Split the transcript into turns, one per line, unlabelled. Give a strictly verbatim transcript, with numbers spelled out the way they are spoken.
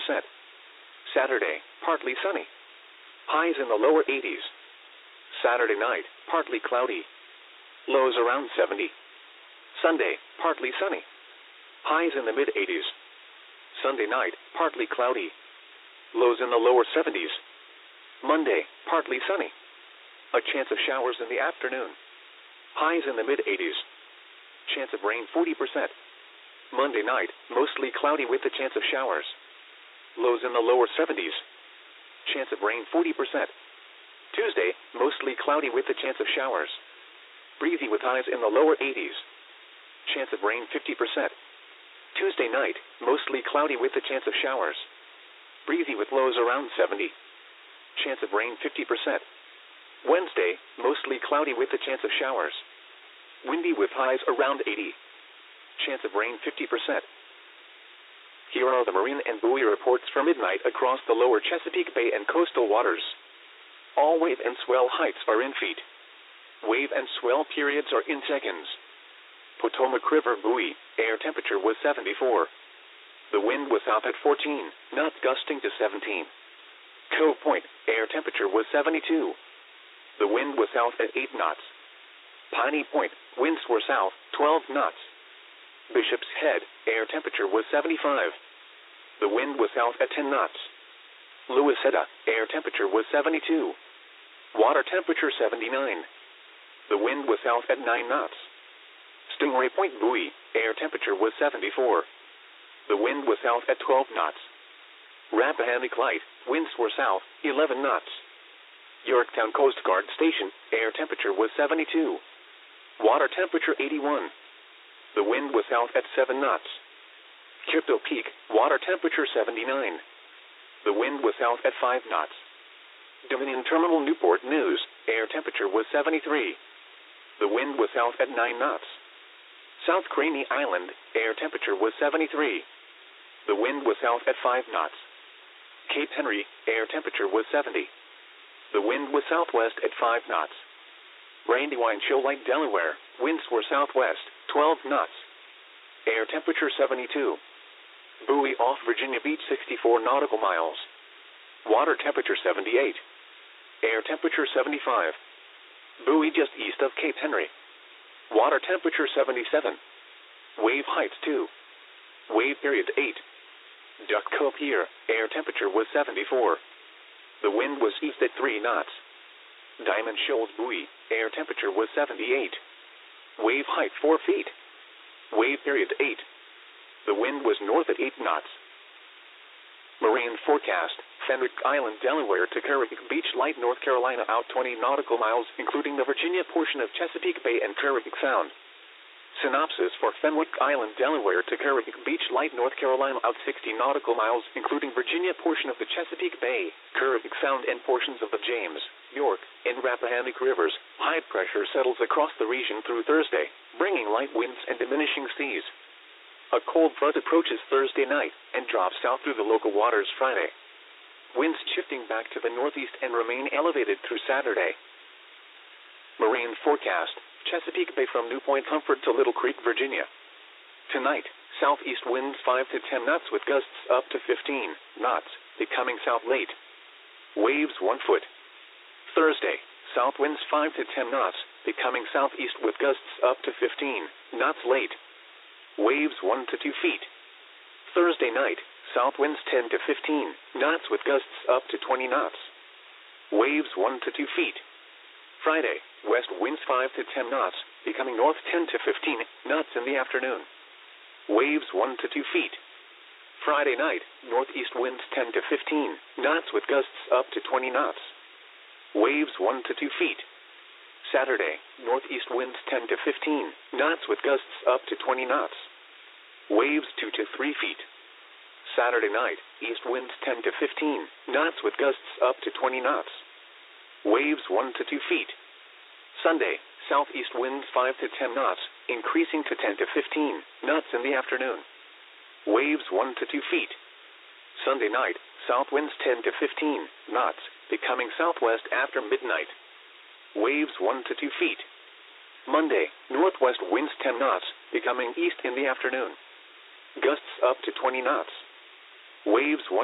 percent. Saturday, partly sunny. Highs in the lower eighties. Saturday night, partly cloudy. Lows around seventy. Sunday, partly sunny. Highs in the mid eighties. Sunday night, partly cloudy. Lows in the lower seventies. Monday, partly sunny. A chance of showers in the afternoon. Highs in the mid eighties. Chance of rain forty percent. Monday night, mostly cloudy with a chance of showers. Lows in the lower seventies. Chance of rain forty percent. Tuesday, mostly cloudy with a chance of showers. Breezy with highs in the lower eighties. Chance of rain fifty percent. Tuesday night, mostly cloudy with a chance of showers. Breezy with lows around seventy. Chance of rain fifty percent. Wednesday, mostly cloudy with a chance of showers. Windy with highs around eighty. Chance of rain fifty percent. Here are the marine and buoy reports for midnight across the lower Chesapeake Bay and coastal waters. All wave and swell heights are in feet. Wave and swell periods are in seconds. Potomac River buoy, air temperature was seventy-four. The wind was south at fourteen, knots gusting to seventeen. Cove Point, air temperature was seventy-two. The wind was south at eight knots. Piney Point, winds were south, twelve knots. Bishop's Head, air temperature was seventy-five. The wind was south at ten knots. Louisetta, air temperature was seventy-two. Water temperature seventy-nine. The wind was south at nine knots. Stingray Point buoy, air temperature was seventy-four. The wind was south at twelve knots. Rappahannock Light, winds were south, eleven knots. Yorktown Coast Guard Station, air temperature was seventy-two. Water temperature eighty-one. The wind was south at seven knots. Crypto Peak, water temperature seventy-nine. The wind was south at five knots. Dominion Terminal Newport News, air temperature was seventy-three. The wind was south at nine knots. South Craney Island, air temperature was seventy-three. The wind was south at five knots. Cape Henry, air temperature was seventy. The wind was southwest at five knots. Brandywine Shoal Lake, Delaware, winds were southwest, twelve knots. Air temperature seventy-two. Buoy off Virginia Beach, sixty-four nautical miles. Water temperature seventy-eight. Air temperature seventy-five. Buoy just east of Cape Henry. Water temperature seventy-seven. Wave heights two. Wave period eight. Duck Cove Pier, air temperature was seventy-four. The wind was east at three knots. Diamond Shoals buoy, air temperature was seventy-eight. Wave height four feet. Wave period eight. The wind was north at eight knots. Marine forecast, Fenwick Island, Delaware to Kerrigan Beach, Light, North Carolina, out twenty nautical miles, including the Virginia portion of Chesapeake Bay and Kerrigan Sound. Synopsis for Fenwick Island, Delaware to Kerrigan Beach, Light, North Carolina, out sixty nautical miles, including Virginia portion of the Chesapeake Bay, Kerrigan Sound, and portions of the James, York, and Rappahannock rivers. High pressure settles across the region through Thursday, bringing light winds and diminishing seas. A cold front approaches Thursday night and drops south through the local waters Friday. Winds shifting back to the northeast and remain elevated through Saturday. Marine forecast, Chesapeake Bay from New Point Comfort to Little Creek, Virginia. Tonight, southeast winds five to ten knots with gusts up to fifteen knots, becoming south late. Waves one foot. Thursday, south winds five to ten knots, becoming southeast with gusts up to fifteen knots late. Waves one to two feet. Thursday night, south winds ten to fifteen knots with gusts up to twenty knots. Waves one to two feet. Friday, west winds five to ten knots, becoming north ten to fifteen knots in the afternoon. Waves one to two feet. Friday night, northeast winds ten to fifteen knots with gusts up to twenty knots. Waves one to two feet. Saturday, northeast winds ten to fifteen knots with gusts up to twenty knots. Waves two to three feet. Saturday night, east winds ten to fifteen knots with gusts up to twenty knots. Waves one to two feet. Sunday, southeast winds five to ten knots, increasing to ten to fifteen knots in the afternoon. Waves one to two feet. Sunday night, south winds ten to fifteen knots, becoming southwest after midnight. Waves one to two feet. Monday, northwest winds ten knots, becoming east in the afternoon. Gusts up to twenty knots. Waves one